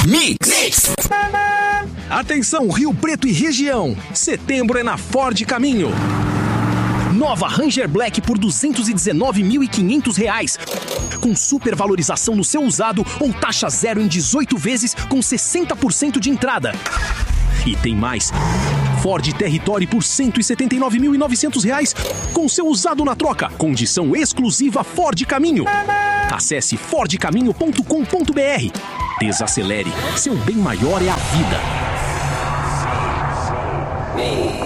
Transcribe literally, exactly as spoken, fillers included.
Mix. Atenção, Rio Preto e região. Setembro é na Ford Caminho. Nova Ranger Black por duzentos e dezenove mil e quinhentos reais. Com supervalorização no seu usado ou taxa zero em dezoito vezes com sessenta por cento de entrada. E tem mais. Ford Territory por cento e setenta e nove mil e novecentos reais com seu usado na troca. Condição exclusiva Ford Caminho. Acesse ford caminho ponto com ponto br. Desacelere. Seu bem maior é a vida.